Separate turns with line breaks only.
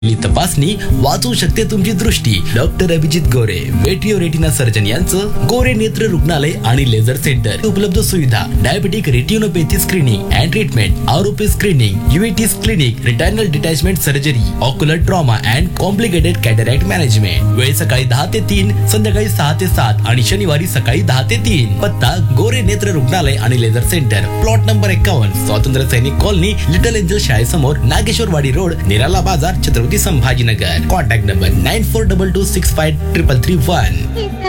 ही तपासणी वाचवू शकते तुमची दृष्टी. डॉक्टर अभिजित गोरे, मेट्रिओ रेटिना सर्जन यांचं गोरे नेत्र रुग्णालय आणि लेझर सेंटर. उपलब्ध सुविधा: diabetic retinopathy screening and treatment, आरोपी screening, युव्हीटीस clinic, रिटायनल detachment surgery, ocular trauma and complicated cataract management. वेळ सकाळी 10 ते 3, संध्याकाळी 6 ते 7 आणि शनिवारी सकाळी 10 ते 3. पत्ता: गोरे नेत्र रुग्णालय आणि लेझर सेंटर, प्लॉट नंबर 51, स्वातंत्र्य सैनिक colony, little angel शाळेसमोर, Nageshwarwadi road, निराला बाजार, छत्रपती संभाजीनगर. Contact number 9422653331.